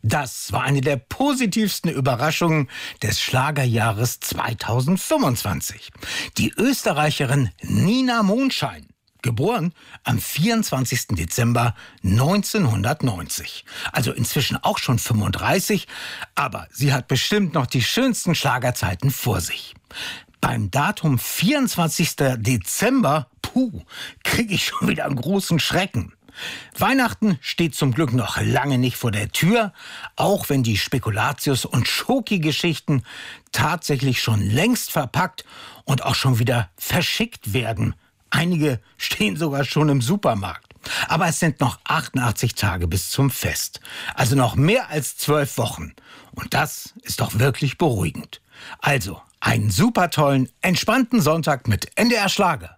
Das war eine der positivsten Überraschungen des Schlagerjahres 2025. Die Österreicherin Nina Mondschein, geboren am 24. Dezember 1990. Also inzwischen auch schon 35, aber sie hat bestimmt noch die schönsten Schlagerzeiten vor sich. Beim Datum 24. Dezember, kriege ich schon wieder einen großen Schrecken. Weihnachten steht zum Glück noch lange nicht vor der Tür, auch wenn die Spekulatius- und Schoki-Geschichten tatsächlich schon längst verpackt und auch schon wieder verschickt werden. Einige stehen sogar schon im Supermarkt. Aber es sind noch 88 Tage bis zum Fest. Also noch mehr als 12 Wochen. Und das ist doch wirklich beruhigend. Also einen super tollen, entspannten Sonntag mit NDR Schlager.